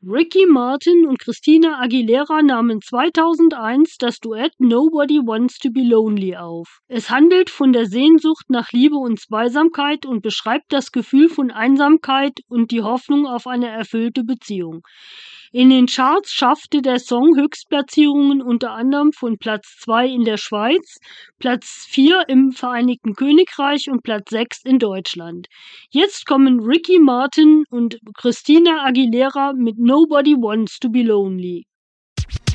Ricky Martin und Christina Aguilera nahmen 2001 das Duett Nobody Wants to Be Lonely auf. Es handelt von der Sehnsucht nach Liebe und Zweisamkeit und beschreibt das Gefühl von Einsamkeit und die Hoffnung auf eine erfüllte Beziehung. In den Charts schaffte der Song Höchstplatzierungen unter anderem von Platz 2 in der Schweiz, Platz 4 im Vereinigten Königreich und Platz 6 in Deutschland. Jetzt kommen Ricky Martin und Christina Aguilera mit Nobody Wants to Be Lonely.